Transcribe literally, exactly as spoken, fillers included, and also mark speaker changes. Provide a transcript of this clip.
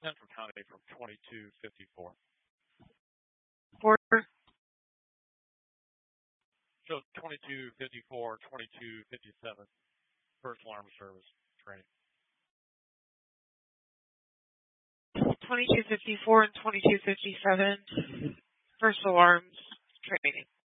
Speaker 1: Central County from twenty-two fifty-four.
Speaker 2: Porter.
Speaker 1: Shows twenty-two fifty-four, twenty-two fifty-seven. First alarm service training.
Speaker 2: twenty-two fifty-four and twenty-two fifty-seven. First alarms training.